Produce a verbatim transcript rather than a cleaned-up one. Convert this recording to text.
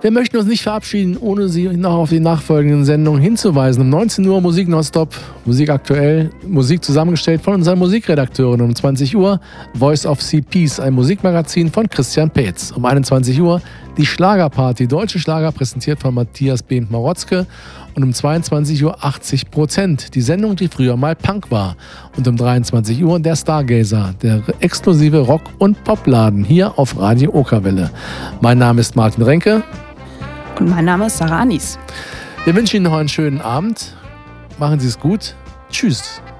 Wir möchten uns nicht verabschieden, ohne Sie noch auf die nachfolgenden Sendungen hinzuweisen. Um neunzehn Uhr Musik nonstop, Musik aktuell, Musik zusammengestellt von unseren Musikredakteuren. Um zwanzig Uhr Voice of Sea Peace, ein Musikmagazin von Christian Peetz. Um einundzwanzig Uhr die Schlagerparty, deutsche Schlager, präsentiert von Matthias Behnt-Marotzke. Und um zweiundzwanzig Uhr achtzig Prozent, die Sendung, die früher mal Punk war. Und um dreiundzwanzig Uhr der Stargazer, der exklusive Rock- und Popladen hier auf Radio Okerwelle. Mein Name ist Martin Renke. Und mein Name ist Sarah Anis. Wir wünschen Ihnen noch einen schönen Abend. Machen Sie es gut. Tschüss.